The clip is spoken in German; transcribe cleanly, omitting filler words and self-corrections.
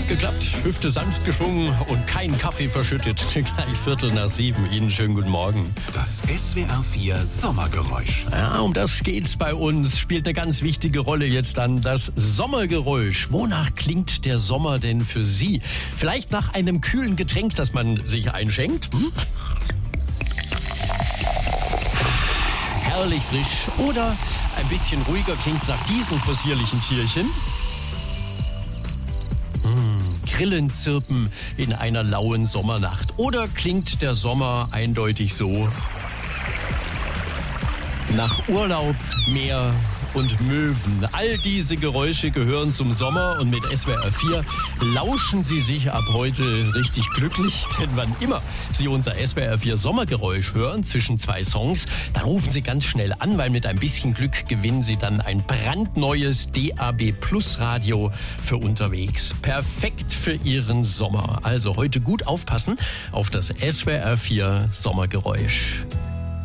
Hat geklappt, Hüfte sanft geschwungen und kein Kaffee verschüttet. Gleich 6:45. Ihnen schönen guten Morgen. Das SWR 4 Sommergeräusch. Ja, um das geht's bei uns. Spielt eine ganz wichtige Rolle jetzt dann das Sommergeräusch. Wonach klingt der Sommer denn für Sie? Vielleicht nach einem kühlen Getränk, das man sich einschenkt? Herrlich frisch. Oder ein bisschen ruhiger klingt's nach diesen possierlichen Tierchen. Grillen zirpen in einer lauen Sommernacht. Oder klingt der Sommer eindeutig so? Nach Urlaub, Meer und Möwen. All diese Geräusche gehören zum Sommer und mit SWR 4 lauschen Sie sich ab heute richtig glücklich. Denn wann immer Sie unser SWR 4 Sommergeräusch hören zwischen zwei Songs, dann rufen Sie ganz schnell an, weil mit ein bisschen Glück gewinnen Sie dann ein brandneues DAB Plus Radio für unterwegs. Perfekt für Ihren Sommer. Also heute gut aufpassen auf das SWR 4 Sommergeräusch.